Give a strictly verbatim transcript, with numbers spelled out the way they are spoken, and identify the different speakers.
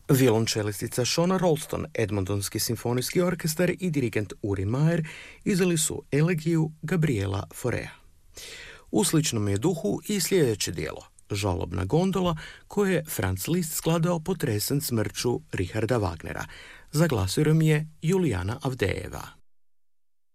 Speaker 1: Violončelistica Shona Rolston, Edmontonski simfonijski orkestar i dirigent Uri Mayer izdali su elegiju Gabriela Faurea. U sličnom je duhu i sljedeće dijelo, Žalobna gondola, koje je Franz Liszt skladao potresen smrću Richarda Wagnera. Za glasurom je Julijana Avdejeva.